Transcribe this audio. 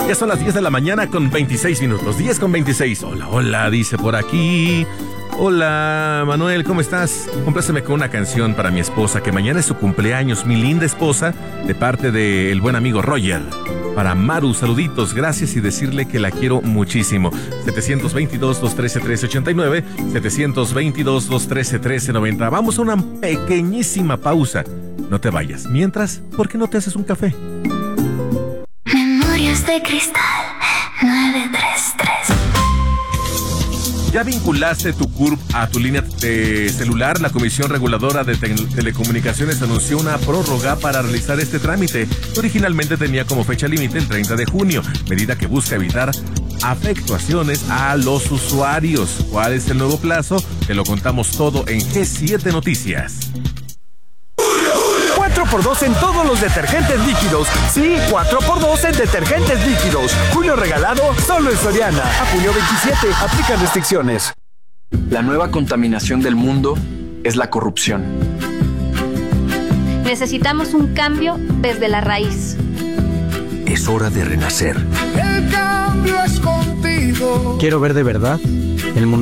Ya son las 10 de la mañana con 26 minutos. 10 con 26. Hola, hola, dice por aquí. Hola, Manuel, ¿cómo estás? Compláceme con una canción para mi esposa, que mañana es su cumpleaños, mi linda esposa, de parte del buen amigo Roger. Para Maru, saluditos, gracias y decirle que la quiero muchísimo. 722-213-1389, 722-213-1390. Vamos a una pequeñísima pausa. No te vayas. Mientras, ¿por qué no te haces un café? Memorias de Cristal 933. ¿Ya vinculaste tu CURP a tu línea de celular? La Comisión Reguladora de Telecomunicaciones anunció una prórroga para realizar este trámite, que originalmente tenía como fecha límite el 30 de junio, medida que busca evitar afectaciones a los usuarios. ¿Cuál es el nuevo plazo? Te lo contamos todo en G7 Noticias. 4x2 en todos los detergentes líquidos. Sí, 4x2 en detergentes líquidos. Julio regalado solo en Soriana. A junio 27, aplican restricciones. La nueva contaminación del mundo es la corrupción. Necesitamos un cambio desde la raíz. Es hora de renacer. El cambio es contigo. Quiero ver de verdad el mundo